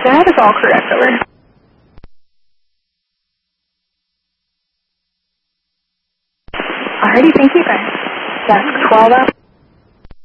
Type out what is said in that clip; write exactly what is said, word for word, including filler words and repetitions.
That is all correct, over. Alrighty, thank you guys. Desk twelve out.